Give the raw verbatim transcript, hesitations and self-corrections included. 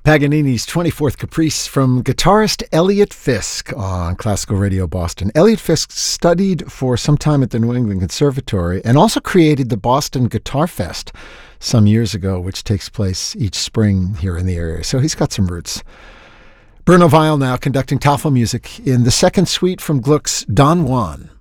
Paganini's twenty-fourth Caprice from guitarist Elliot Fisk on Classical Radio Boston. Elliot Fisk studied for some time at the New England Conservatory and also created the Boston Guitar Fest some years ago, which takes place each spring here in the area. So he's got some roots. Bruno Weil now conducting Taufel music in the second suite from Gluck's Don Juan.